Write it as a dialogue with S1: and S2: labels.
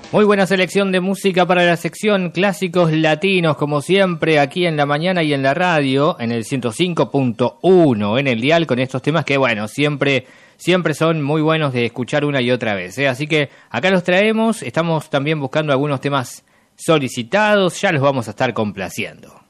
S1: Muy buena selección de música para la sección Clásicos Latinos, como siempre, aquí en la mañana y en la radio, en el 105.1, en el dial, con estos temas que, bueno, siempre son muy buenos de escuchar una y otra vez, ¿eh? Así que acá los traemos, estamos también buscando algunos temas solicitados, ya los vamos a estar complaciendo.